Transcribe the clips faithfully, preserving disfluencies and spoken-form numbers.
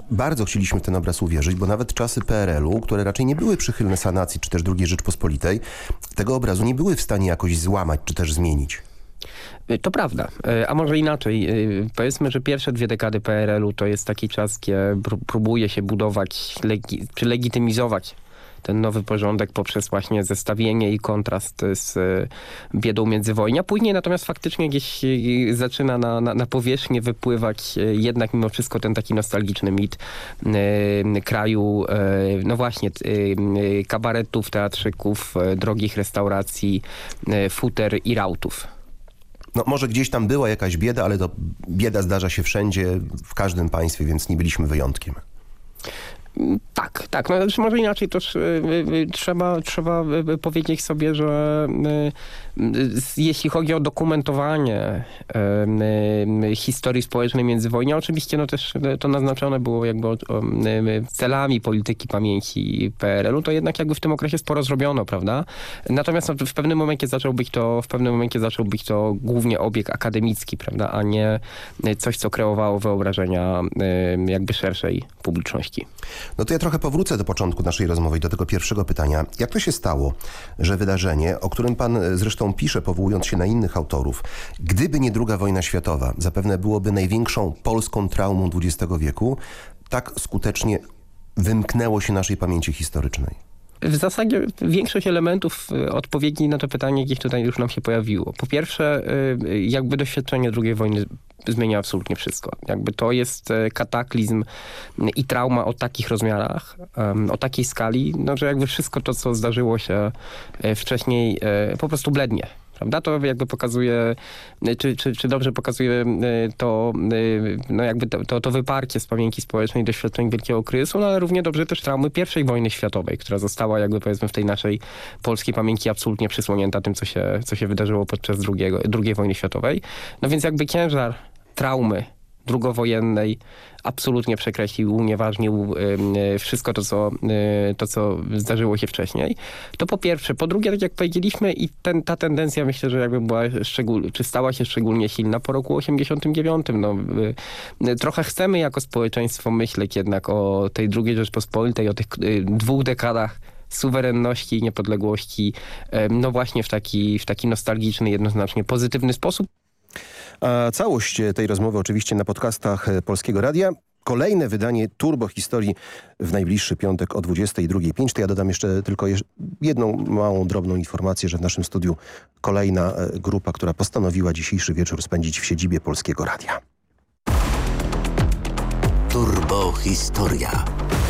bardzo chcieliśmy w ten obraz uwierzyć, bo nawet czasy P R L u, które raczej nie były przychylne sanacji, czy też drugiej Rzeczpospolitej, tego obrazu nie były w stanie jakoś złamać, czy też zmienić. To prawda, a może inaczej. Powiedzmy, że pierwsze dwie dekady P R L u to jest taki czas, kiedy próbuje się budować, legi- czy legitymizować ten nowy porządek poprzez właśnie zestawienie i kontrast z biedą międzywojnia. Później natomiast faktycznie gdzieś zaczyna na, na, na powierzchnię wypływać jednak mimo wszystko ten taki nostalgiczny mit y, kraju, y, no właśnie, y, kabaretów, teatrzyków, y, drogich restauracji, y, futer i rautów. No może gdzieś tam była jakaś bieda, ale to bieda zdarza się wszędzie, w każdym państwie, więc nie byliśmy wyjątkiem. Tak, tak. No, może inaczej też y, y, trzeba, trzeba y, powiedzieć sobie, że y, y, jeśli chodzi o dokumentowanie y, y, historii społecznej międzywojnia, oczywiście no też to naznaczone było jakby o, o, y, celami polityki pamięci P R L u, to jednak jakby w tym okresie sporo zrobiono, prawda? Natomiast no, w pewnym momencie zaczął być to, w pewnym momencie zaczął być to głównie obieg akademicki, prawda, a nie coś, co kreowało wyobrażenia y, jakby szerszej publiczności. No to ja trochę powrócę do początku naszej rozmowy i do tego pierwszego pytania. Jak to się stało, że wydarzenie, o którym pan zresztą pisze, powołując się na innych autorów, gdyby nie druga wojna światowa, zapewne byłoby największą polską traumą dwudziestego wieku, tak skutecznie wymknęło się naszej pamięci historycznej? W zasadzie większość elementów odpowiedzi na to pytanie gdzieś tutaj już nam się pojawiło. Po pierwsze, jakby doświadczenie drugiej wojny zmienia absolutnie wszystko. Jakby to jest kataklizm i trauma o takich rozmiarach, o takiej skali, no, że jakby wszystko to, co zdarzyło się wcześniej, po prostu blednie. Prawda? To jakby pokazuje, czy, czy, czy dobrze pokazuje to, no jakby to, to, to wyparcie z pamięci społecznej doświadczeń wielkiego kryzysu, no ale równie dobrze też traumy pierwszej wojny światowej, która została jakby powiedzmy w tej naszej polskiej pamięci absolutnie przysłonięta tym, co się, co się wydarzyło podczas drugiego, drugiej wojny światowej. No więc jakby ciężar traumy drugowojennej absolutnie przekreślił, unieważnił y, wszystko to co, y, to, co zdarzyło się wcześniej. To po pierwsze. Po drugie, tak jak powiedzieliśmy, i ten, ta tendencja myślę, że jakby była szczególnie, czy stała się szczególnie silna po roku osiemdziesiątym dziewiątym. No, y, trochę chcemy jako społeczeństwo myśleć jednak o tej drugiej Rzeczpospolitej, o tych y, dwóch dekadach suwerenności i niepodległości, y, no właśnie w taki, w taki nostalgiczny, jednoznacznie pozytywny sposób. A całość tej rozmowy oczywiście na podcastach Polskiego Radia. Kolejne wydanie Turbo Historii w najbliższy piątek o dwudziestej drugiej pięć. To ja dodam jeszcze tylko jedną małą, drobną informację, że w naszym studiu kolejna grupa, która postanowiła dzisiejszy wieczór spędzić w siedzibie Polskiego Radia. Turbo Historia.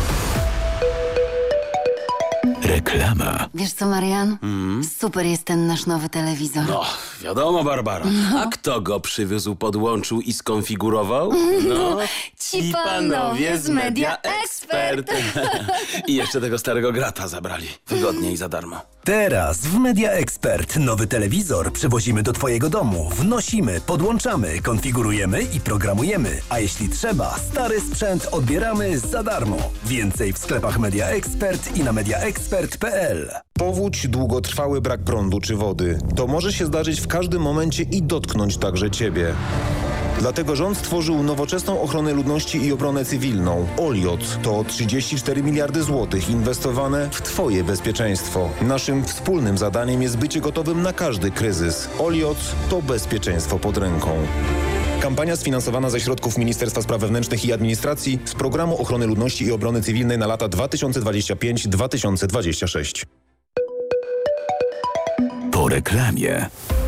Reklama. Wiesz co, Marian? Mm. Super jest ten nasz nowy telewizor. No, wiadomo, Barbara. No. A kto go przywiózł, podłączył i skonfigurował? No, ci panowie z Media Expert. I jeszcze tego starego grata zabrali. Wygodnie i za darmo. Teraz w Media Expert nowy telewizor przywozimy do twojego domu. Wnosimy, podłączamy, konfigurujemy i programujemy. A jeśli trzeba, stary sprzęt odbieramy za darmo. Więcej w sklepach Media Expert i na media expert kropka p l. Powódź, długotrwały brak prądu czy wody. To może się zdarzyć w każdym momencie i dotknąć także ciebie. Dlatego rząd stworzył nowoczesną ochronę ludności i obronę cywilną. Oliot to trzydzieści cztery miliardy złotych inwestowane w twoje bezpieczeństwo. Naszym wspólnym zadaniem jest bycie gotowym na każdy kryzys. Oliot to bezpieczeństwo pod ręką. Kampania sfinansowana ze środków Ministerstwa Spraw Wewnętrznych i Administracji z Programu Ochrony Ludności i Obrony Cywilnej na lata dwa tysiące dwudziesty piąty do dwa tysiące dwudziestego szóstego. Po reklamie.